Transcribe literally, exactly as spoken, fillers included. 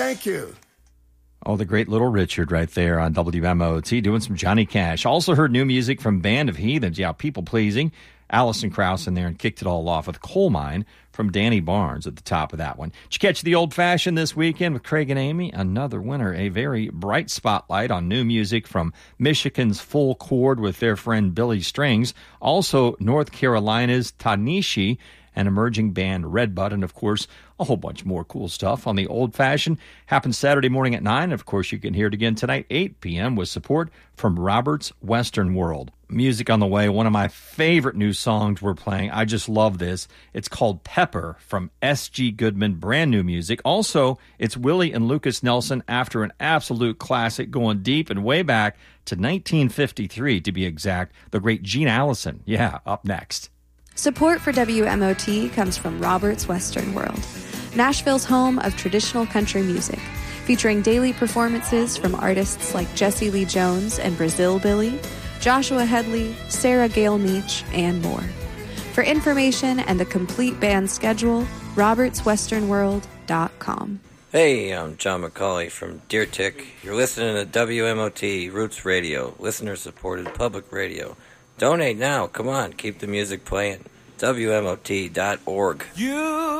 thank you. Oh, the great Little Richard right there on W M O T doing some Johnny Cash. Also heard new music from Band of Heathens. Yeah, people-pleasing. Alison Krauss in there and kicked it all off with Coal Mine from Danny Barnes at the top of that one. Did you catch the old-fashioned this weekend with Craig and Amy? Another winner. A very bright spotlight on new music from Michigan's Full Chord with their friend Billy Strings. Also, North Carolina's Tanishi and emerging band Redbud, and of course, a whole bunch more cool stuff on the Old Fashioned. Happens Saturday morning at nine. Of course, you can hear it again tonight, eight p.m., with support from Robert's Western World. Music on the way. One of my favorite new songs we're playing. I just love this. It's called Pepper from S G Goodman, brand new music. Also, it's Willie and Lucas Nelson after an absolute classic going deep and way back to nineteen fifty-three, to be exact. The great Gene Allison. Yeah, up next. Support for W M O T comes from Robert's Western World, Nashville's home of traditional country music, featuring daily performances from artists like Jesse Lee Jones and Brazil Billy, Joshua Headley, Sarah Gale Meach, and more. For information and the complete band schedule, roberts western world dot com. Hey, I'm John McCauley from Deer Tick. You're listening to W M O T Roots Radio, listener-supported public radio. Donate now. Come on, keep the music playing. W M O T dot org. You